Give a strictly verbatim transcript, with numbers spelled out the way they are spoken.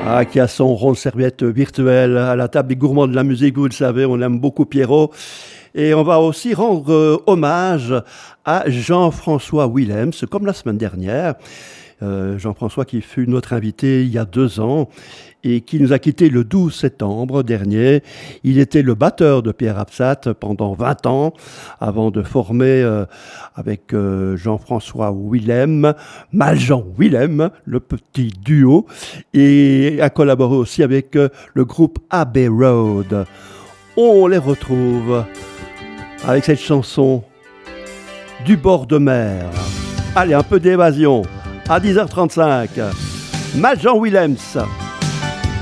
Ah, qui a son rond de serviette virtuelle à la table des gourmands de la musique, vous le savez, on aime beaucoup Pierrot. Et on va aussi rendre euh, hommage à Jean-François Willems, comme la semaine dernière. Euh, Jean-François qui fut notre invité il y a deux ans et qui nous a quittés le douze septembre dernier. Il était le batteur de Pierre Absat pendant vingt ans, avant de former euh, avec euh, Jean-François Willem, Maljean Willem, le petit duo, et a collaboré aussi avec euh, le groupe Abbey Road. On les retrouve avec cette chanson du bord de mer. Allez, un peu d'évasion. À dix heures trente-cinq, Maljean Willems.